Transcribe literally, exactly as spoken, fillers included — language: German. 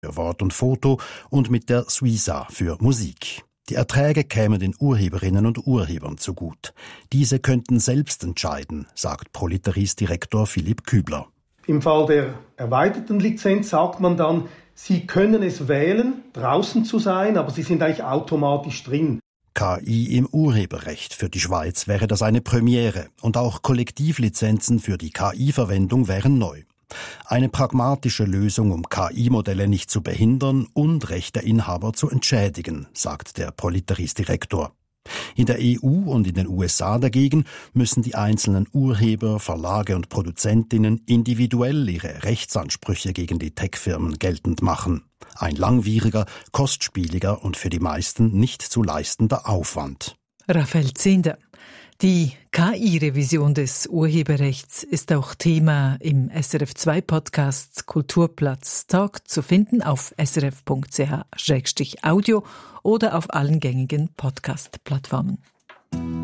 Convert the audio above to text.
für Wort und Foto und mit der Suiza für Musik. Die Erträge kämen den Urheberinnen und Urhebern zugut. Diese könnten selbst entscheiden, sagt Proliteries-Direktor Philipp Kübler. Im Fall der erweiterten Lizenz sagt man dann, Sie können es wählen, draußen zu sein, aber Sie sind eigentlich automatisch drin. K I im Urheberrecht. Für die Schweiz wäre das eine Premiere. Und auch Kollektivlizenzen für die K I-Verwendung wären neu. Eine pragmatische Lösung, um K I-Modelle nicht zu behindern und Rechteinhaber zu entschädigen, sagt der Proliteries-Direktor. In der E U und in den U S A dagegen müssen die einzelnen Urheber, Verlage und Produzentinnen individuell ihre Rechtsansprüche gegen die Tech-Firmen geltend machen. Ein langwieriger, kostspieliger und für die meisten nicht zu leistender Aufwand. Raphael Zehnder. Die K I-Revision des Urheberrechts ist auch Thema im S R F zwei Podcast Kulturplatz Talk zu finden auf s r f punkt c h slash audio oder auf allen gängigen Podcast-Plattformen.